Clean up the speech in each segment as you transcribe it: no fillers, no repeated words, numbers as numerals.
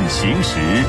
行时。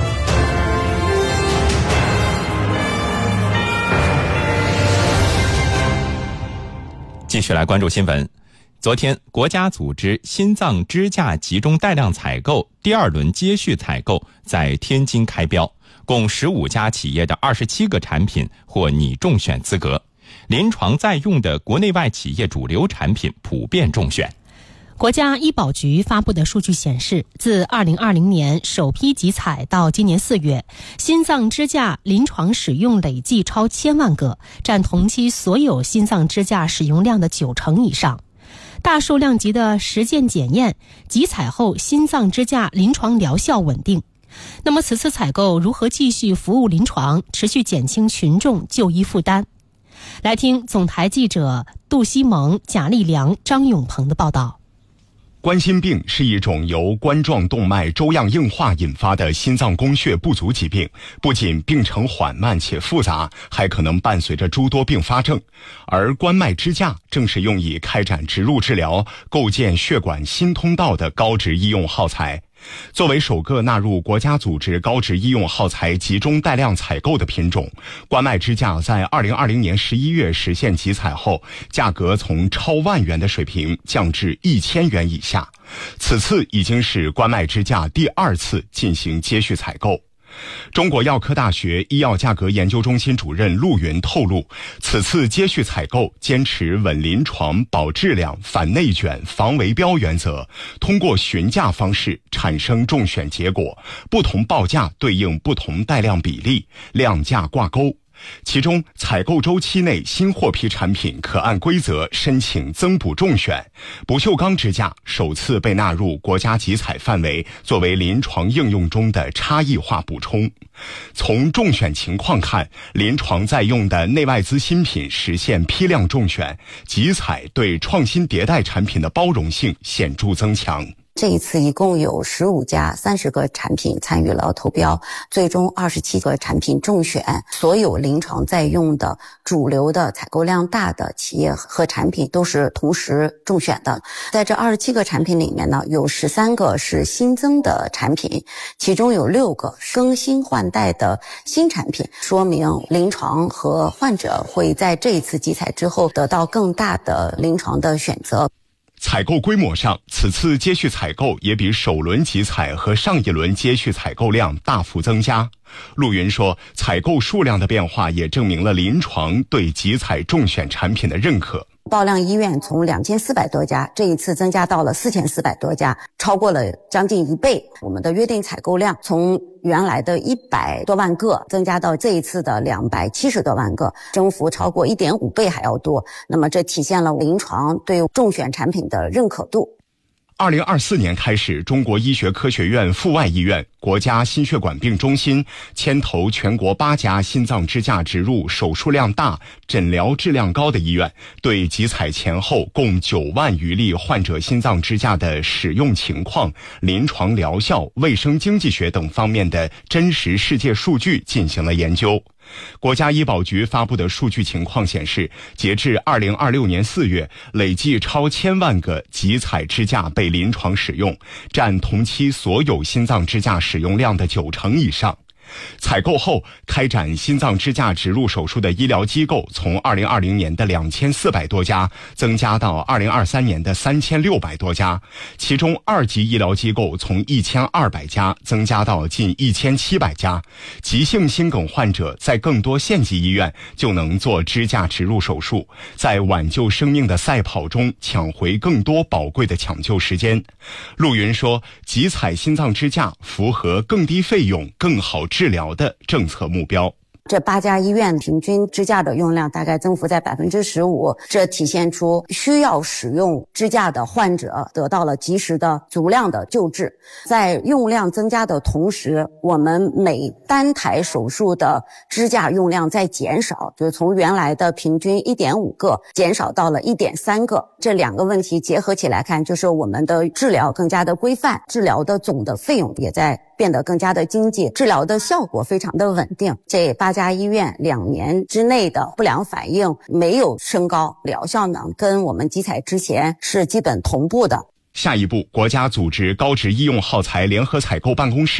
继续来关注新闻。昨天，国家组织心脏支架集中带量采购第二轮接续采购在天津开标，共15家企业的27个产品获拟中选资格，临床在用的国内外企业主流产品普遍中选。 国家医保局发布的数据显示，自2020年首批集采到今年4月，心脏支架临床使用累计超1000万个，占同期所有心脏支架使用量的90%以上。大数量级的实践检验，集采后心脏支架临床疗效稳定。那么此次采购如何继续服务临床，持续减轻群众就医负担？来听总台记者杜西蒙、贾立良、张永鹏的报道。 冠心病是一种由冠状动脉粥样硬化引发的心脏供血不足疾病，不仅病程缓慢且复杂，还可能伴随着诸多并发症。而冠脉支架正是用以开展植入治疗、构建血管新通道的高值医用耗材。作为首个纳入国家组织高值医用耗材集中带量采购的品种，冠脉支架在2020年11月实现集采后，价格从超万元的水平降至1000元以下。此次已经是冠脉支架第2次进行接续采购。中国药科大学医药价格研究中心主任陆云透露，此次接续采购坚持稳临床、保质量、反内卷、防围标原则，通过询价方式产生中选结果，不同报价对应不同带量比例，量价挂钩。其中，采购周期内新获批产品可按规则申请增补中选，不锈钢支架首次被纳入国家集采范围，作为临床应用中的差异化补充。从中选情况看，临床在用的内外资新品实现批量中选，集采对创新迭代产品的包容性显著增强。 这一次一共有15家30个产品参与了投标，最终27个产品中选，所有临床在用的主流的采购量大的企业和产品都是同时中选的。在这27个产品里面呢，有13个是新增的产品，其中有6个是更新换代的新产品，说明临床和患者会在这一次集采之后得到更大的临床的选择。 采购规模上，此次接续采购也比首轮集采和上一轮接续采购量大幅增加。陆云说，采购数量的变化也证明了临床对集采中选产品的认可。 报量医院从2400多家，这一次增加到了4400多家，超过了将近1倍。我们的约定采购量从原来的100多万个增加到这一次的270多万个，增幅超过1.5倍还要多。那么这体现了临床对中选产品的认可度。 2024年开始，中国医学科学院阜外医院、国家心血管病中心牵头全国8家心脏支架植入手术量大、诊疗质量高的医院，对集采前后共9万余例患者心脏支架的使用情况、临床疗效、卫生经济学等方面的真实世界数据进行了研究。国家医保局发布的数据情况显示，截至2026年4月，累计超1000万个集采支架被临床使用，占同期所有心脏支架使用量的90%以上。采购后开展心脏支架植入手术的医疗机构从2020年的2400多家增加到2023年的3600多家，其中2级医疗机构从1200家增加到近1700家。急性心梗患者在更多县级医院就能做支架植入手术，在挽救生命的赛跑中抢回更多宝贵的抢救时间。陆云说，集采心脏支架符合更低费用、更好治疗的政策目标。 这8家医院平均支架的用量大概增幅在 15%， 这体现出需要使用支架的患者得到了及时的足量的救治。在用量增加的同时，我们每单台手术的支架用量在减少，就是从原来的平均 1.5 个减少到了 1.3个。这2个问题结合起来看，就是我们的治疗更加的规范，治疗的总的费用也在变得更加的经济，治疗的效果非常的稳定。这8家医院2年之内的不良反应没有升高，疗效呢跟我们集采之前是基本同步的。 下一步，国家组织高值医用耗材联合采购办公室